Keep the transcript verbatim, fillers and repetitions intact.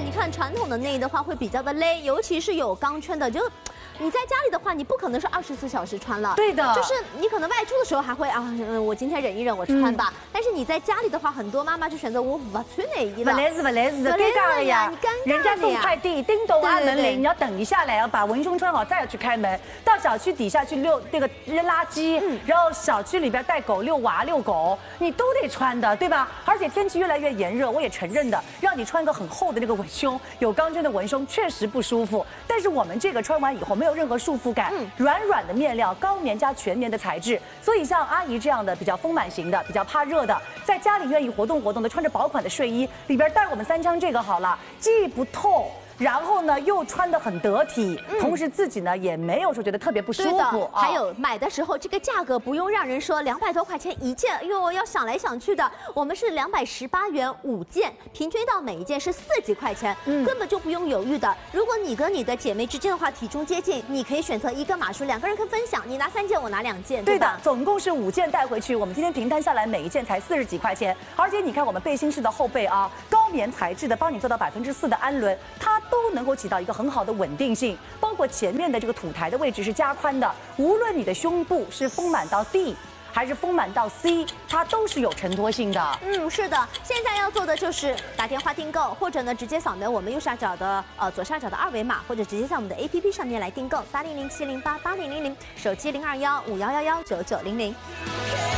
你看传统的内衣的话会比较的勒，尤其是有钢圈的，就你在家里的话，你不可能是二十四小时穿了。 对的， 就是你可能外出的时候还会啊，嗯，我今天忍一忍，我穿吧。嗯、但是你在家里的话，很多妈妈就选择我不穿内衣了。 不来是不来是，尴尬了呀！人家送快递，叮咚按门铃，你要等一下来，要把文胸穿好，再要去开门。到小区底下去遛那个扔垃圾，嗯、然后小区里边带狗遛娃遛狗，你都得穿的，对吧？而且天气越来越炎热，我也承认的，让你穿个很厚的那个文胸，有钢圈的文胸确实不舒服。但是我们这个穿完以后没有任何束缚感，嗯、软软的面料，高棉加全棉的材质，所以像阿姨这样的比较丰满型的，比较怕热的，在家里愿意活动活动的，穿着薄款的睡衣，里边带我们三枪这个好了，既不透。然后呢，又穿得很得体，嗯、同时自己呢也没有说觉得特别不舒服。 哦、还有买的时候，这个价格不用让人说两百多块钱一件，哟，要想来想去的。我们是两百十八元五件，平均到每一件是四几块钱，嗯、根本就不用犹豫的。如果你跟你的姐妹之间的话体重接近，你可以选择一个码数，两个人可以分享，你拿三件，我拿两件，对吧？ 对的，总共是五件带回去，我们今天平摊下来每一件才四十几块钱，而且你看我们背心式的后背啊，高棉材质的，帮你做到百分之四的氨纶，它都能够起到一个很好的稳定性，包括前面的这个土台的位置是加宽的，无论你的胸部是丰满到 D 还是丰满到 C， 它都是有承托性的。 嗯，是的，现在要做的就是打电话订购，或者呢直接扫描我们右下角的呃左下角的二维码，或者直接在我们的 A P P 上面来订购八零零七零八八零零零，手机零二幺五幺幺幺九九零零。